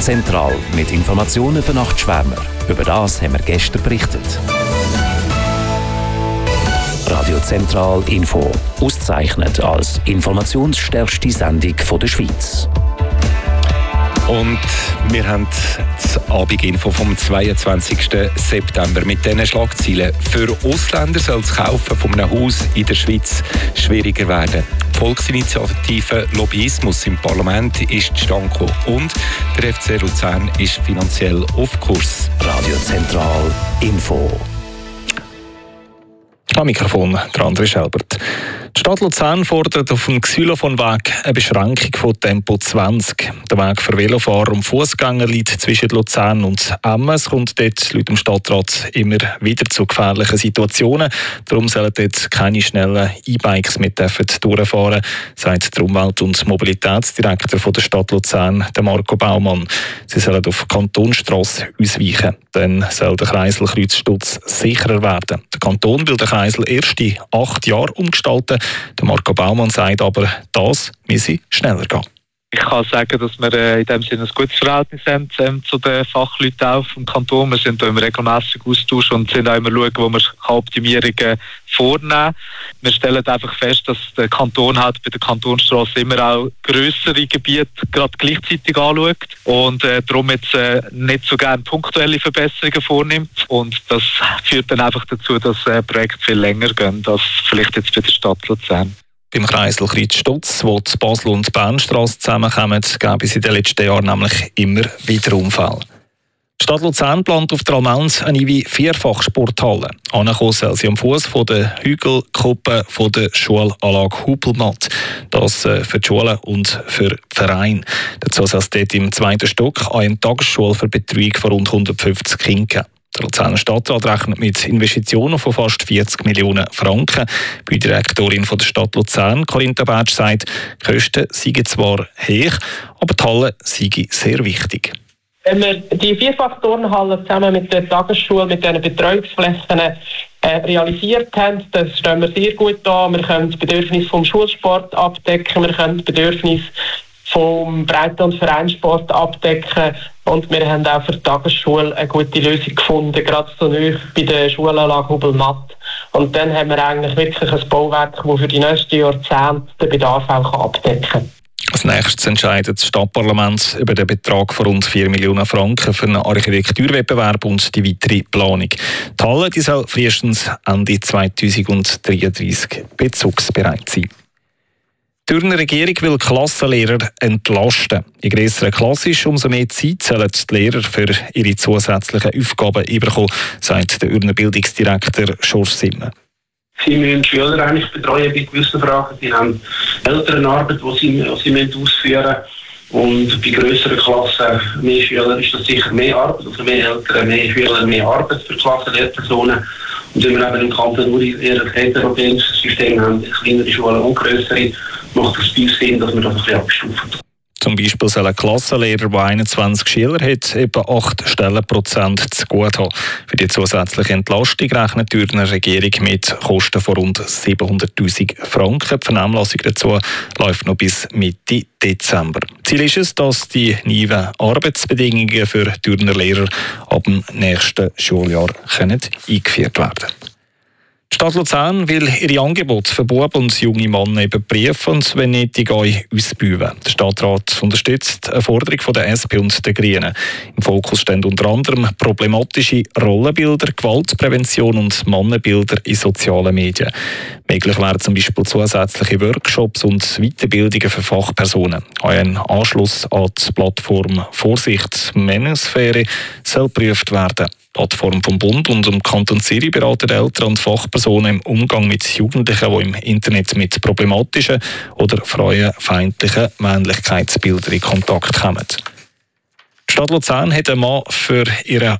Zentral mit Informationen für Nachtschwärmer. Über das haben wir gestern berichtet. Radio Zentral Info. Ausgezeichnet als informationsstärkste Sendung der Schweiz. Und wir haben das Abendinfo vom 22. September mit diesen Schlagzeilen. Für Ausländer soll das Kaufen von einem Haus in der Schweiz schwieriger werden. Die Volksinitiative Lobbyismus im Parlament ist zustande gekommen und der FC Luzern ist finanziell auf Kurs. Radio Zentral Info. Am Mikrofon der André Schelbert. Die Stadt Luzern fordert auf dem Xylophonweg eine Beschränkung von Tempo 20. Der Weg für Velofahrer und Fußgänger liegt zwischen Luzern und Emmen. Es kommt dort laut dem Stadtrat immer wieder zu gefährlichen Situationen. Darum sollen dort keine schnellen E-Bikes mit durchfahren, sagt der Umwelt- und Mobilitätsdirektor von der Stadt Luzern, der Marco Baumann. Sie sollen auf Kantonstrasse ausweichen. Dann soll der Kreiselkreuzstutz sicherer werden. Der Kanton will den Kreisel erst in 8 Jahren umgestalten. Der Marco Baumann sagt aber, das müsse schneller gehen. Ich kann sagen, dass wir in dem Sinne ein gutes Verhältnis haben zu den Fachleuten auf dem Kanton. Wir sind da im regelmäßigen Austausch und sind auch immer schauen, wo wir Optimierungen vornehmen können. Wir stellen einfach fest, dass der Kanton halt bei der Kantonstrasse immer auch grössere Gebiete gerade gleichzeitig anschaut und darum jetzt nicht so gerne punktuelle Verbesserungen vornimmt. Und das führt dann einfach dazu, dass Projekte viel länger gehen als vielleicht jetzt bei der Stadt Luzern. Beim Kreiselkreuzstutz, wo die Basel- und Bernstrasse zusammenkommen, gab es in den letzten Jahren nämlich immer wieder Unfälle. Die Stadt Luzern plant auf der Almens eine neue Vierfachsporthalle. Angekommen soll sie am Fuß von der Hügelkuppe von der Schulanlage Hupelmatt. Das für die Schulen und für den Verein. Dazu soll es dort im 2. Stock eine Tagesschule für Betreuung von rund 150 Kindern geben. Der Luzerner Stadtrat rechnet mit Investitionen von fast 40 Millionen Franken. Die Direktorin der Stadt Luzern, Corinta Bertsch, sagt, die Kosten seien zwar hoch, aber die Halle sei sehr wichtig. Wenn wir die Vierfach-Turnhalle zusammen mit der Tagesschule, mit diesen Betreuungsflächen realisiert haben, dann stehen wir sehr gut da. Wir können das Bedürfnis vom Schulsport abdecken, wir können das Bedürfnis vom Breite- und Vereinssport abdecken und wir haben auch für die Tagesschule eine gute Lösung gefunden, gerade so nahe bei der Schulanlage Hubelmatt. Und dann haben wir eigentlich wirklich ein Bauwerk, das für die nächsten Jahrzehnte den Bedarf auch abdecken kann. Als nächstes entscheidet das Stadtparlament über den Betrag von rund 4 Millionen Franken für einen Architekturwettbewerb und die weitere Planung. Die Halle die soll frühestens Ende 2033 bezugsbereit sein. Die Thürner Regierung will Klassenlehrer entlasten. Je grösser eine Klasse ist, umso mehr Zeit sollen die Lehrer für ihre zusätzlichen Aufgaben bekommen, sagt der Thürner Bildungsdirektor George Simmer. Sie müssen die Schüler eigentlich betreuen bei gewissen Fragen. Sie haben Elternarbeit, die sie ausführen müssen. Und bei grösseren Klassen, mehr Schüler, ist das sicher mehr Arbeit. Also mehr Eltern, mehr Schüler, mehr Arbeit für Klassenlehrpersonen. Und wenn wir eben im Kanton nur eher ein heterogenes System haben, kleinere Schulen und grössere, macht es bei uns Sinn, dass wir das ein bisschen abstufen. Zum Beispiel soll ein Klassenlehrer, der 21 Schüler hat, etwa 8 Stellenprozent zu gut haben. Für die zusätzliche Entlastung rechnet die Thürner Regierung mit Kosten von rund 700'000 Franken. Die Vernehmlassung dazu läuft noch bis Mitte Dezember. Ziel ist es, dass die neuen Arbeitsbedingungen für Thürner Lehrer ab dem nächsten Schuljahr eingeführt werden können. Die Stadt Luzern will ihre Angebote für Buben und junge Männer überprüfen und wenn nötig ausbauen. Der Stadtrat unterstützt eine Forderung von der SP und der Grünen. Im Fokus stehen unter anderem problematische Rollenbilder, Gewaltprävention und Mannenbilder in sozialen Medien. Möglich wären zum Beispiel zusätzliche Workshops und Weiterbildungen für Fachpersonen. Ein Anschluss an die Plattform Vorsicht Männersphäre soll geprüft werden. Die Plattform vom Bund und dem Kanton Zürich beraten Eltern und Fachpersonen im Umgang mit Jugendlichen, die im Internet mit problematischen oder frauenfeindlichen Männlichkeitsbildern in Kontakt kommen. Die Stadt Luzern hat einen Mann für ihren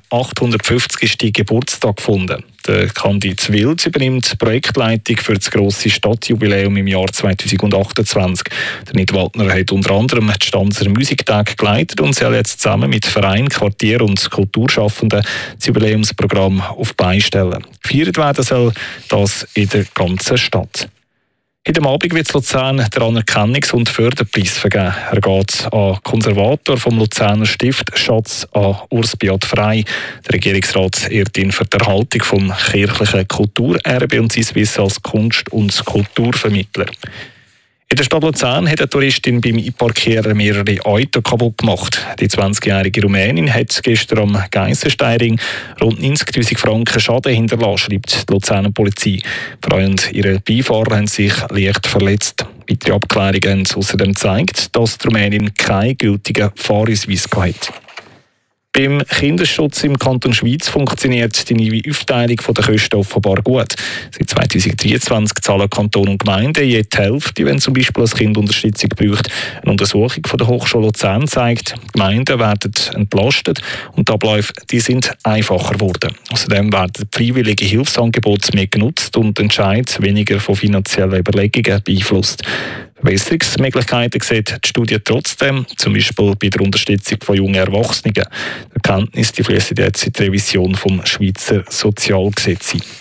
850. Geburtstag gefunden. Der Candid Wild übernimmt die Projektleitung für das grosse Stadtjubiläum im Jahr 2028. Der Nidwaldner hat unter anderem die Stanzer Musiktage geleitet und soll jetzt zusammen mit Verein, Quartier und Kulturschaffenden das Jubiläumsprogramm auf die Beine stellen. Gefeiert werden soll das in der ganzen Stadt. Heute Abend wird Luzern der Anerkennungs- und Förderpreis vergeben. Er geht an Konservator vom Luzerner Stift Schatz an Urs Beat Frey. Der Regierungsrat ehrt ihn für die Erhaltung vom kirchlichen Kulturerbe und sein Wissen als Kunst- und Kulturvermittler. In der Stadt Luzern hat eine Touristin beim Einparkieren mehrere Autos kaputt gemacht. Die 20-jährige Rumänin hat gestern am Geissensteiring rund 90'000 Franken Schaden hinterlassen, schreibt die Luzerner Polizei. Die Frau und ihre Beifahrer haben sich leicht verletzt. Weitere Abklärungen haben außerdem gezeigt, dass die Rumänin keinen gültigen Fahrausweis hatte. Beim Kinderschutz im Kanton Schwyz funktioniert die neue Aufteilung der Kosten offenbar gut. Seit 2023 zahlen Kanton und Gemeinden je die Hälfte, wenn zum Beispiel ein Kind Unterstützung braucht. Eine Untersuchung von der Hochschule Luzern zeigt, Gemeinden werden entlastet und die Abläufe sind einfacher geworden. Außerdem werden freiwillige Hilfsangebote mehr genutzt und der Entscheid weniger von finanziellen Überlegungen beeinflusst. Verbesserungsmöglichkeiten sieht die Studie trotzdem, zum Beispiel bei der Unterstützung von jungen Erwachsenen. Die Erkenntnis fließt jetzt in die Revision vom Schweizer Sozialgesetz ein.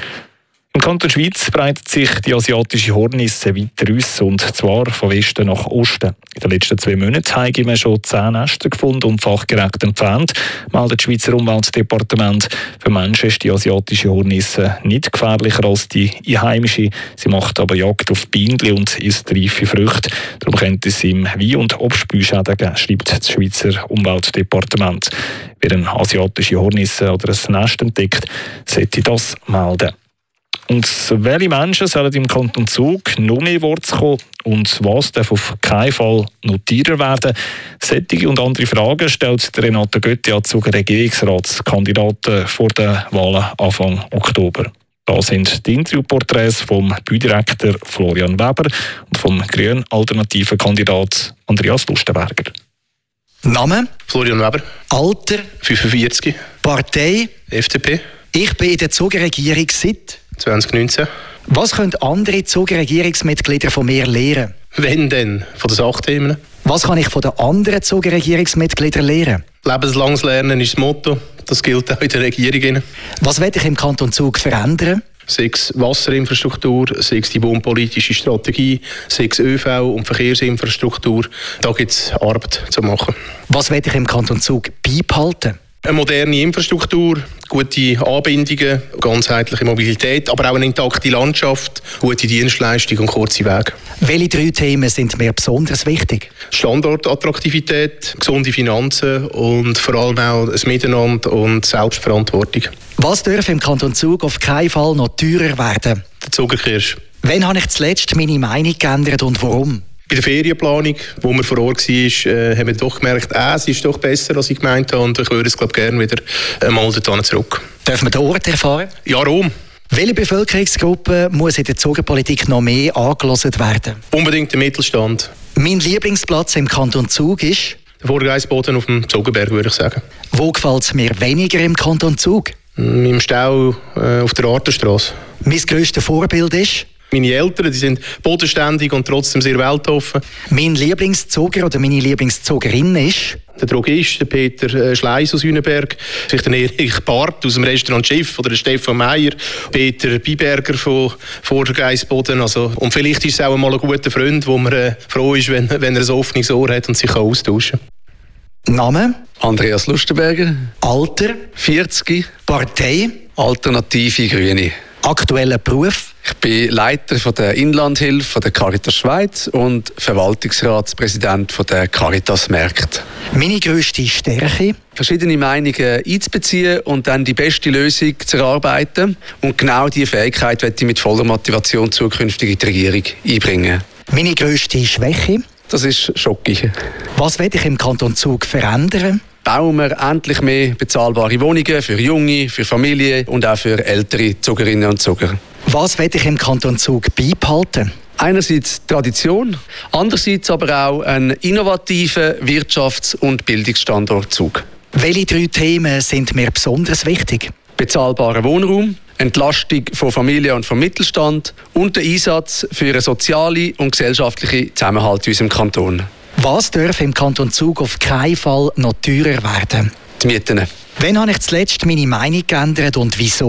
Im Kanton Schwyz breitet sich die asiatische Hornisse weiter aus, und zwar von Westen nach Osten. In den letzten 2 Monaten haben wir schon 10 Nester gefunden und fachgerecht entfernt, meldet das Schweizer Umweltdepartement. Für Menschen ist die asiatische Hornisse nicht gefährlicher als die einheimische. Sie macht aber Jagd auf Bienen und isst reife Früchte. Darum könnte es im Wein- und Obstbäume geben, schreibt das Schweizer Umweltdepartement. Wer eine asiatische Hornisse oder ein Nest entdeckt, sollte das melden. Und welche Menschen sollen im Kanton Zug noch mehr Worte kommen und was darf auf keinen Fall noch teurer werden? Solche und andere Fragen stellt Renate Götti an Zuger Regierungsratskandidaten vor den Wahlen Anfang Oktober. Da sind die Interviewporträts vom Baudirektor Florian Weber und vom grünen alternativen Kandidat Andreas Lustenberger. Name? Florian Weber. Alter? 45. Partei? FDP. Ich bin in der Zuger-Regierung seit 2019. Was können andere Zuger-Regierungsmitglieder von mir lernen? Wenn denn? Von den Sachthemen. Was kann ich von den anderen Zuger-Regierungsmitgliedern lernen? Lebenslanges Lernen ist das Motto. Das gilt auch in der Regierung. Was will ich im Kanton Zug verändern? Sei es Wasserinfrastruktur, sei es die baupolitische Strategie, sei es ÖV- und Verkehrsinfrastruktur. Da gibt es Arbeit zu machen. Was will ich im Kanton Zug beibehalten? Eine moderne Infrastruktur, gute Anbindungen, ganzheitliche Mobilität, aber auch eine intakte Landschaft, gute Dienstleistung und kurze Wege. Welche 3 Themen sind mir besonders wichtig? Standortattraktivität, gesunde Finanzen und vor allem auch das Miteinander und Selbstverantwortung. Was darf im Kanton Zug auf keinen Fall noch teurer werden? Der Zuckerkirsch. Wann habe ich zuletzt meine Meinung geändert und warum? Bei der Ferienplanung, wo wir vor Ort waren, haben wir doch gemerkt, es ist doch besser, als ich gemeint habe, und ich würde es gerne wieder mal dorthin zurück. Darf man den Ort erfahren? Ja, Rom. Welche Bevölkerungsgruppe muss in der Zugerpolitik noch mehr angehört werden? Unbedingt der Mittelstand. Mein Lieblingsplatz im Kanton Zug ist? Der Vorgeisboden auf dem Zogenberg, würde ich sagen. Wo gefällt es mir weniger im Kanton Zug? Im Stau auf der Artenstrasse. Mein grösstes Vorbild ist? Meine Eltern, die sind bodenständig und trotzdem sehr weltoffen. Mein Lieblingszuger oder meine Lieblingszugerin ist? Der Drogist, der Peter Schleiss aus Hüneberg, vielleicht der Erich Barth aus dem Restaurant Schiff oder der Stefan Meyer, Peter Biberger von Vordergeisboden. Und vielleicht ist es auch mal ein guter Freund, wo man froh ist, wenn er ein offenes Ohr hat und sich austauschen kann. Name? Andreas Lustenberger. Alter? 40. Partei? Alternative Grüne. Aktueller Beruf? Ich bin Leiter von der Inlandhilfe von der Caritas Schweiz und Verwaltungsratspräsident von der Caritas Märkte. Meine grösste Stärke? Verschiedene Meinungen einzubeziehen und dann die beste Lösung zu erarbeiten. Und genau diese Fähigkeit werde ich mit voller Motivation zukünftig in die Regierung einbringen. Meine grösste Schwäche? Das ist Schocki. Was will ich im Kanton Zug verändern? Bauen wir endlich mehr bezahlbare Wohnungen für Junge, für Familien und auch für ältere Zugerinnen und Zuger. Was will ich im Kanton Zug beibehalten? Einerseits Tradition, andererseits aber auch einen innovativen Wirtschafts- und Bildungsstandort Zug. Welche 3 Themen sind mir besonders wichtig? Bezahlbarer Wohnraum, Entlastung von Familien und vom Mittelstand und der Einsatz für einen sozialen und gesellschaftlichen Zusammenhalt in unserem Kanton. Was darf im Kanton Zug auf keinen Fall noch teurer werden? Die Mieten. Wann habe ich zuletzt meine Meinung geändert und wieso?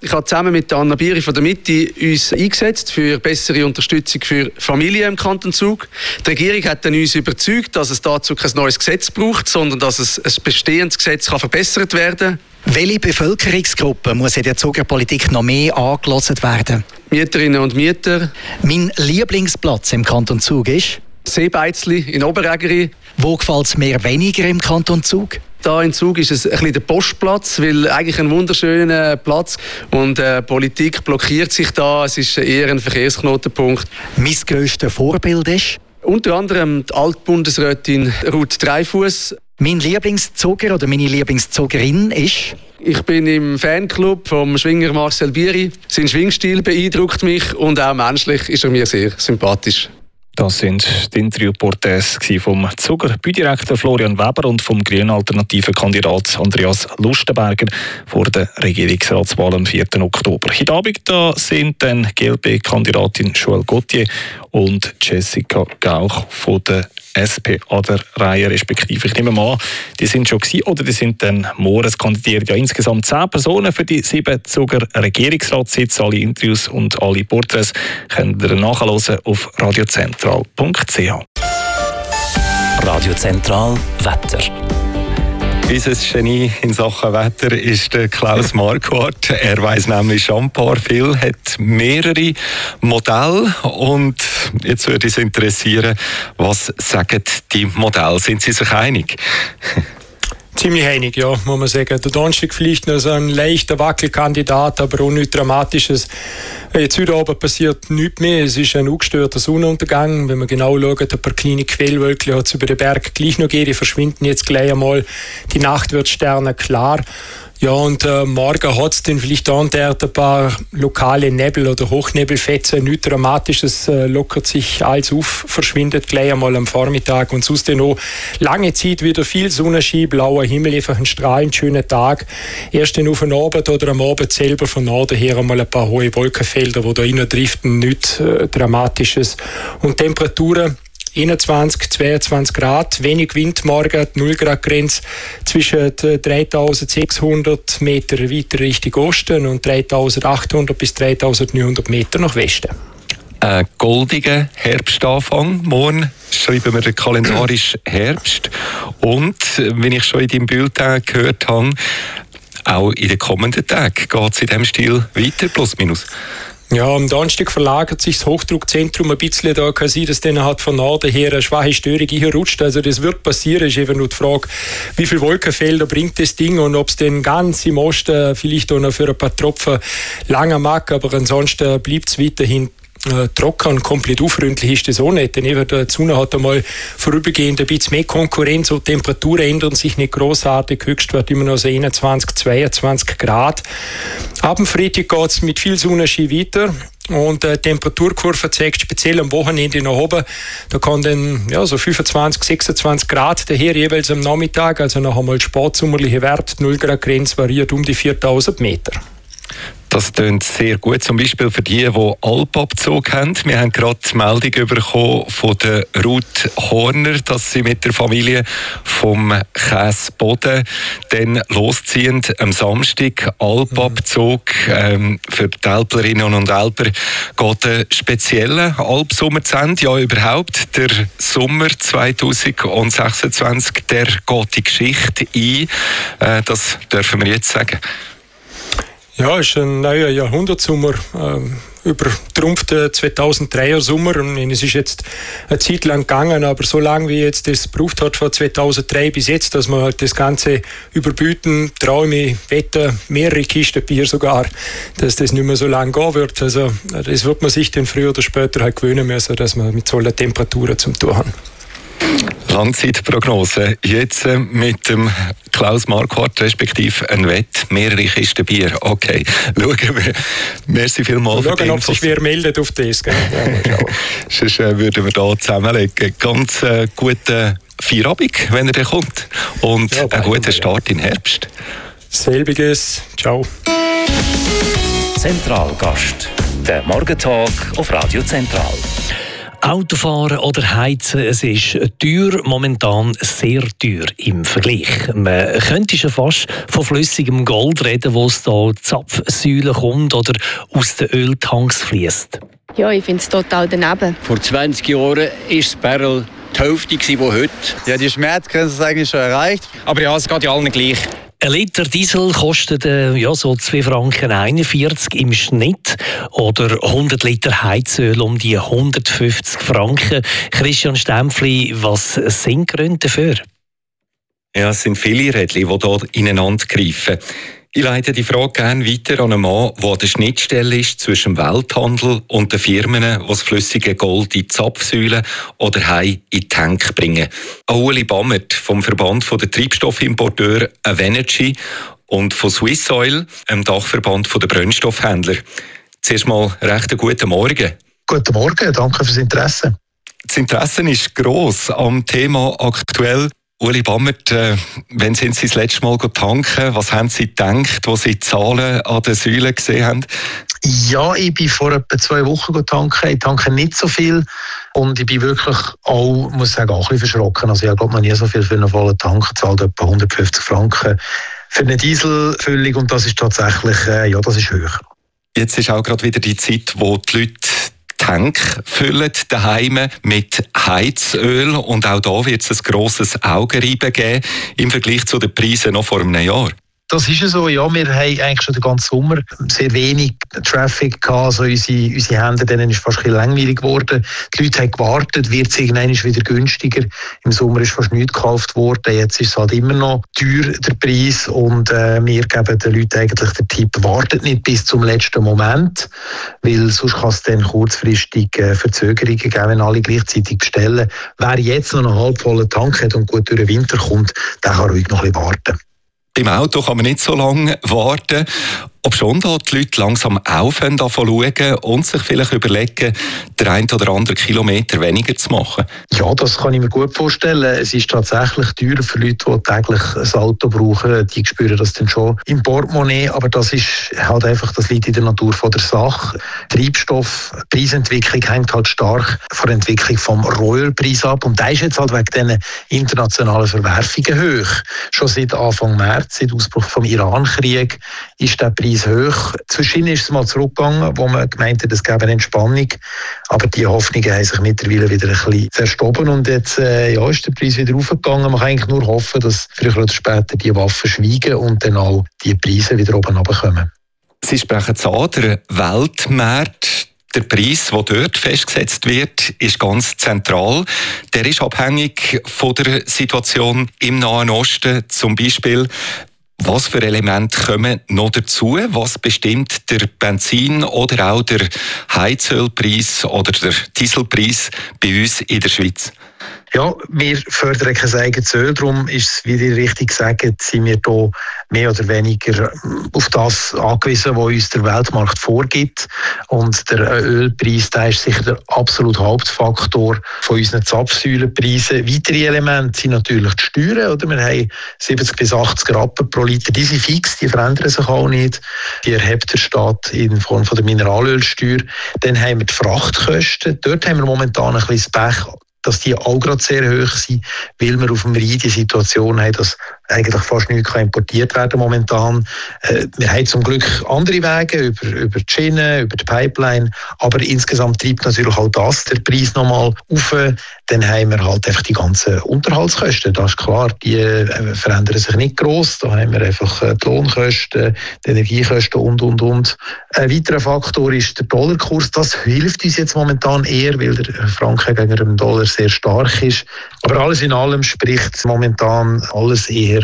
Ich habe zusammen mit Anna Bieri von der Mitte uns eingesetzt für bessere Unterstützung für Familien im Kanton Zug. Die Regierung hat dann uns überzeugt, dass es dazu kein neues Gesetz braucht, sondern dass es ein bestehendes Gesetz kann verbessert werden. Welche Bevölkerungsgruppe muss in der Zuger Politik noch mehr angehört werden? Mieterinnen und Mieter. Mein Lieblingsplatz im Kanton Zug ist? Seebeizli in Oberägeri. Wo gefällt es mir weniger im Kanton Zug? Da in Zug ist es ein bisschen der Postplatz, weil eigentlich ein wunderschöner Platz und Politik blockiert sich da. Es ist eher ein Verkehrsknotenpunkt. Mein grösstes Vorbild ist? Unter anderem die Altbundesrätin Ruth Dreifuss. Mein Lieblingszuger oder meine Lieblingszugerin ist? Ich bin im Fanclub vom Schwinger Marcel Bieri. Sein Schwingstil beeindruckt mich und auch menschlich ist er mir sehr sympathisch. Das sind die Interviewporträts vom Zuger Büdirektor Florian Weber und vom grünen Alternativen-Kandidat Andreas Lustenberger vor der Regierungsratswahl am 4. Oktober. Heute Abend da sind dann GLP-Kandidatin Joëlle Gauthier und Jessica Gauch von der SP an der Reihe, respektive. Ich nehme mal an, die sind schon gewesen, oder die sind dann morgen. Es kandidieren ja insgesamt 10 Personen für die 7 Zuger Regierungsratssitze. Alle Interviews und alle Porträts könnt ihr nachhören auf radiozentral.ch. Radio Zentral Wetter. Unser Genie in Sachen Wetter ist der Klaus Marquardt. Er weiss nämlich schon ein paar viel, hat mehrere Modelle und jetzt würde es interessieren, was sagen die Modelle? Sind Sie sich einig? Ziemlich einig, ja, muss man sagen. Der Donnerstag vielleicht noch so ein leichter Wackelkandidat, aber auch nichts Dramatisches. Jetzt heute Abend passiert nichts mehr. Es ist ein ungestörter Sonnenuntergang. Wenn man genau schaut, ein paar kleine Quellwölkchen hat es über den Berg gleich noch gegeben. Die verschwinden jetzt gleich einmal. Die Nacht wird sternenklar. Ja, und morgen hat es dann vielleicht ein paar lokale Nebel- oder Hochnebelfetzen. Nichts Dramatisches, lockert sich alles auf, verschwindet gleich einmal am Vormittag. Und sonst dann noch lange Zeit wieder viel Sonnenschein, blauer Himmel, einfach ein strahlend schöner Tag. Erst dann auf den Abend oder am Abend selber von Norden her einmal ein paar hohe Wolkenfelder, die da reindriften, nichts Dramatisches. Und Temperaturen 21, 22 Grad, wenig Wind morgen, 0 Grad Grenze zwischen 3600 Meter weiter Richtung Osten und 3800 bis 3900 Meter nach Westen. Goldiger Herbstanfang. Morgen schreiben wir den kalendarisch Herbst. Und, wenn ich schon in deinem Bulletin gehört habe, auch in den kommenden Tagen geht es in diesem Stil weiter, plus minus. Ja, am Donnerstag verlagert sich das Hochdruckzentrum ein bisschen. Da kann sein, dass dann halt von Norden her eine schwache Störung rutscht. Also das wird passieren. Es ist eben nur die Frage, wie viele Wolkenfelder bringt das Ding und ob es dann ganz im Osten vielleicht auch noch für ein paar Tropfen länger mag. Aber ansonsten bleibt es weiterhin trocken und komplett unfreundlich ist das auch nicht. Denn eben die Sonne hat einmal vorübergehend ein bisschen mehr Konkurrenz und die Temperaturen ändern sich nicht großartig. Höchstwert immer noch so 21, 22 Grad. Ab dem Freitag geht es mit viel Sonnenschein weiter. Und die Temperaturkurve zeigt speziell am Wochenende nach oben. Da kann dann so 25, 26 Grad daher jeweils am Nachmittag. Also noch einmal spätsommerliche Wert. 0 Grad Grenze variiert um die 4000 Meter. Das klingt sehr gut, zum Beispiel für die Alpabzug haben. Wir haben gerade die Meldung bekommen von der Ruth Horner, dass sie mit der Familie vom Käsboden dann losziehen am Samstag. Alpabzug für die Älplerinnen und Älpler geht einen speziellen Alpsommer zu Ende. Ja, überhaupt, der Sommer 2026, der geht die Geschichte ein. Das dürfen wir jetzt sagen. Ja, es ist ein neuer Jahrhundertsommer, übertrumpft den 2003er Sommer. Und es ist jetzt eine Zeit lang gegangen, aber so lange wie jetzt das gebraucht hat von 2003 bis jetzt, dass man halt das Ganze überbieten, Träume, Wetter, mehrere Kisten Bier sogar, dass das nicht mehr so lange gehen wird. Also das wird man sich dann früher oder später halt gewöhnen müssen, dass man mit solchen Temperaturen zum tun haben. Langzeitprognose. Jetzt mit dem Klaus Marquardt, respektive ein Wett, mehrere Kisten Bier. Okay, schauen wir. Merci vielmals für die Infos. Ob sich wer meldet auf das. Sonst würden wir da zusammenlegen. Ganz guten Feierabend, wenn er dann kommt. Und einen guten Start in Herbst. Selbiges. Ciao. Zentralgast. Der Morgentag auf Radio Zentral. Autofahren oder Heizen, es ist teuer, momentan sehr teuer im Vergleich. Man könnte schon fast von flüssigem Gold reden, wo es da Zapfsäulen kommt oder aus den Öltanks fließt. Ja, ich finde es total daneben. Vor 20 Jahren war das Barrel die Hälfte von heute. Ja, die Schmerzgrenze ist eigentlich schon erreicht. Aber ja, es geht ja allen gleich. Ein Liter Diesel kostet so 2,41 Franken im Schnitt oder 100 Liter Heizöl um die 150 Franken. Christian Stempfli, was sind Gründe dafür? Ja, es sind viele Rädchen, die hier ineinander greifen. Ich leite die Frage gerne weiter an einen Mann, der an der Schnittstelle ist zwischen dem Welthandel und den Firmen, die das flüssige Gold in die Zapfsäulen oder heim in die Tank bringen. Ueli Bammert vom Verband der Treibstoffimporteure Avenergy und von Swiss Oil, dem Dachverband der Brennstoffhändler. Zuerst mal recht guten Morgen. Guten Morgen, danke fürs Interesse. Das Interesse ist gross am Thema aktuell. Ueli Bammert, wann sind Sie das letzte Mal tanken? Was haben Sie gedacht, als Sie die Zahlen an den Säulen gesehen haben? Ja, ich bin vor etwa 2 Wochen tanken. Ich tanke nicht so viel. Und ich bin wirklich auch, muss sagen, auch ein bisschen verschrocken. Also ich habe noch nie so viel für einen vollen Tank gezahlt, etwa 150 Franken für eine Dieselfüllung. Und das ist tatsächlich, ja, das ist hoch. Jetzt ist auch gerade wieder die Zeit, wo die Leute Tank füllen daheim mit Heizöl und auch da wird es ein grosses Augenreiben geben im Vergleich zu den Preisen noch vor einem Jahr. Das ist ja so, ja, wir haben eigentlich schon den ganzen Sommer sehr wenig Traffic gehabt, also unsere Hände, denen ist fast ein bisschen langweilig geworden. Die Leute haben gewartet, wird es irgendwann wieder günstiger. Im Sommer ist fast nichts gekauft worden, jetzt ist es halt immer noch teuer, der Preis, und wir geben den Leuten eigentlich den Tipp, wartet nicht bis zum letzten Moment, weil sonst kann es dann kurzfristig Verzögerungen geben, wenn alle gleichzeitig bestellen. Wer jetzt noch einen halbvollen Tank hat und gut durch den Winter kommt, der kann ruhig noch ein bisschen warten. Beim Auto kann man nicht so lange warten, ob schon da die Leute langsam aufhören zu schauen und sich vielleicht überlegen, den einen oder anderen Kilometer weniger zu machen. Ja, das kann ich mir gut vorstellen. Es ist tatsächlich teurer für Leute, die täglich ein Auto brauchen. Die spüren das dann schon im Portemonnaie, aber das ist halt einfach, das liegt in der Natur von der Sache. Treibstoff, Preisentwicklung hängt halt stark von der Entwicklung vom Rohölpreis ab, und der ist jetzt halt wegen diesen internationalen Verwerfungen hoch. Schon seit Anfang März, seit Ausbruch vom Iran-Krieg, ist der Preis hoch. Zwischen ist es mal zurückgegangen, wo man gemeint hat, es gäbe eine Entspannung, aber die Hoffnungen haben sich mittlerweile wieder ein bisschen zerstoben, und jetzt ist der Preis wieder raufgegangen. Man kann eigentlich nur hoffen, dass früher oder später die Waffen schweigen und dann auch die Preise wieder oben runterkommen. Sie sprechen es an, der Weltmarkt. Der Preis, der dort festgesetzt wird, ist ganz zentral. Der ist abhängig von der Situation im Nahen Osten. Zum Beispiel, was für Elemente kommen noch dazu? Was bestimmt der Benzin- oder auch der Heizölpreis oder der Dieselpreis bei uns in der Schweiz? Ja, wir fördern kein eigenes Öl, darum ist es, wie ihr richtig sagt, sind wir hier mehr oder weniger auf das angewiesen, was uns der Weltmarkt vorgibt. Und der Ölpreis, der ist sicher der absolute Hauptfaktor von unseren Zapfsäulenpreisen. Weitere Elemente sind natürlich die Steuern. Oder? Wir haben 70 bis 80 Rappen pro Liter, die sind fix, die verändern sich auch nicht. Die erhebt der Staat in Form von der Mineralölsteuer. Dann haben wir die Frachtkosten. Dort haben wir momentan ein bisschen das Pech, dass die auch gerade sehr hoch sind, weil wir auf dem Rhein die Situation haben, dass eigentlich fast nichts importiert werden momentan. Wir haben zum Glück andere Wege über die Schiene, über die Pipeline, aber insgesamt treibt natürlich auch das der Preis nochmal auf. Dann haben wir halt einfach die ganzen Unterhaltskosten, das ist klar, die verändern sich nicht gross. Da haben wir einfach die Lohnkosten, die Energiekosten und. Ein weiterer Faktor ist der Dollarkurs. Das hilft uns jetzt momentan eher, weil der Franken gegenüber dem Dollar sehr stark ist. Aber alles in allem spricht momentan alles eher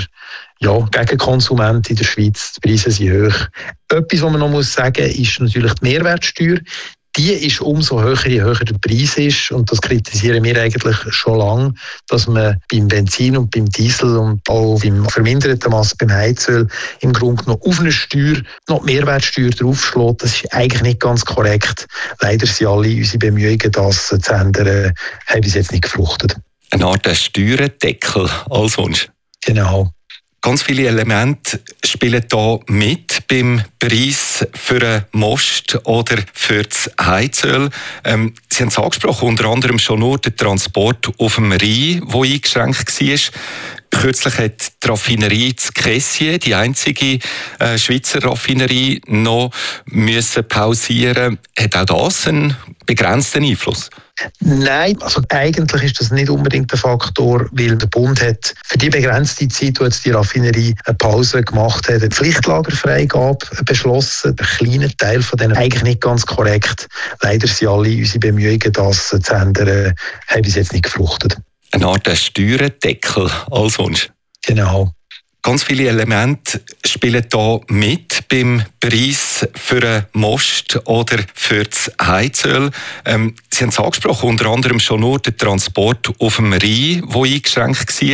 gegen Konsumenten in der Schweiz. Die Preise sind hoch. Etwas, was man noch sagen muss, ist natürlich die Mehrwertsteuer. Die ist umso höher, je höher der Preis ist. Und das kritisieren wir eigentlich schon lange, dass man beim Benzin und beim Diesel und auch beim verminderten Maß beim Heizöl im Grunde noch auf eine Steuer, noch die Mehrwertsteuer draufschlägt. Das ist eigentlich nicht ganz korrekt. Leider sind alle unsere Bemühungen, das zu ändern, haben bis jetzt nicht gefruchtet. Eine Art Steuerdeckel als Wunsch. Genau. Ganz viele Elemente spielen da mit beim Preis für einen Most oder für das Heizöl. Sie haben es angesprochen, unter anderem schon nur der Transport auf dem Rhein, der eingeschränkt war. Kürzlich hat die Raffinerie zu Kessier, die einzige Schweizer Raffinerie, noch müssen pausieren. Hat auch das einen begrenzten Einfluss? Nein, also eigentlich ist das nicht unbedingt der Faktor, weil der Bund hat für die begrenzte Zeit, wo jetzt die Raffinerie eine Pause gemacht hat, eine Pflichtlagerfreigabe beschlossen. Ein kleiner Teil von denen eigentlich nicht ganz korrekt. Leider sind alle unsere Bemühungen, das zu ändern, haben bis jetzt nicht gefruchtet. Eine Art Steuerdeckel als Wunsch. Genau. Ganz viele Elemente spielen da mit beim Preis für einen Most oder für das Heizöl. Sie haben es angesprochen, unter anderem schon nur der Transport auf dem Rhein, der eingeschränkt war.